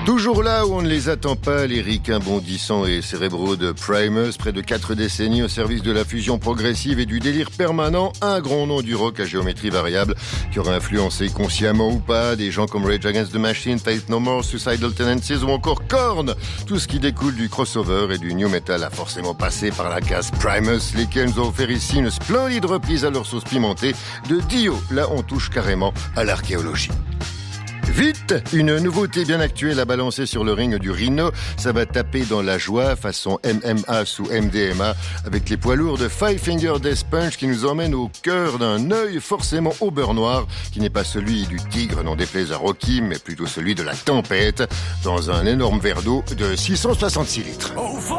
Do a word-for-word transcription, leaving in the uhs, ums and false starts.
Toujours là où on ne les attend pas, les ricains bondissants et cérébraux de Primus, près de quatre décennies au service de la fusion progressive et du délire permanent, un grand nom du rock à géométrie variable qui aura influencé consciemment ou pas des gens comme Rage Against the Machine, Faith No More, Suicidal Tendencies ou encore Korn. Tout ce qui découle du crossover et du new metal a forcément passé par la case Primus, lesquels nous ont offert ici une splendide reprise à leur sauce pimentée de Dio. Là, on touche carrément à l'archéologie. Vite, une nouveauté bien actuelle à balancer sur le ring du Rhino. Ça va taper dans la joie façon M M A sous M D M A avec les poids lourds de Five Finger Death Punch qui nous emmènent au cœur d'un œil forcément au beurre noir qui n'est pas celui du tigre, n'en déplaise à Rocky, mais plutôt celui de la tempête dans un énorme verre d'eau de six cent soixante-six litres.